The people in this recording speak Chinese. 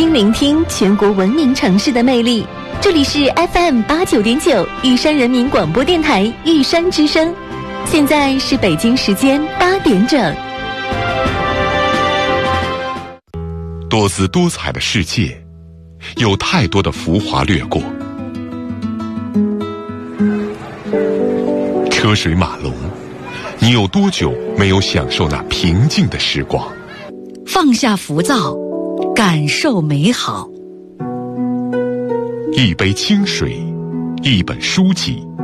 心聆听全国文明城市的魅力。这里是 FM89.9 玉山人民广播电台玉山之声，现在是北京时间8点整。 多姿多彩的世界，有太多的浮华掠过，车水马龙，你有多久没有享受那平静的时光？ 放下浮躁，感受美好。 一杯清水，一本书籍，